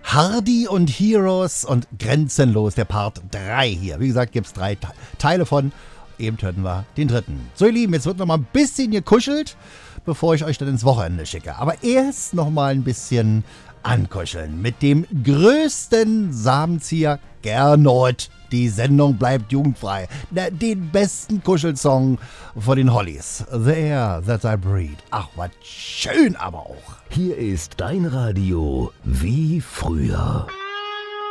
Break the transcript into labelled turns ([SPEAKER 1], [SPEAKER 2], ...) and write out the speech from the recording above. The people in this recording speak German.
[SPEAKER 1] Hardy und Heroes und Grenzenlos, der Part 3 hier. Wie gesagt, gibt es 3 Teile von. Eben hörten wir den 3. So, ihr Lieben, jetzt wird noch mal ein bisschen gekuschelt, bevor ich euch dann ins Wochenende schicke. Aber erst noch mal ein bisschen ankuscheln mit dem größten Samenzieher Gernot. Die Sendung bleibt jugendfrei. Den besten Kuschelsong von den Hollies. The Air That I Breathe. Ach, was schön aber auch.
[SPEAKER 2] Hier ist dein Radio wie früher.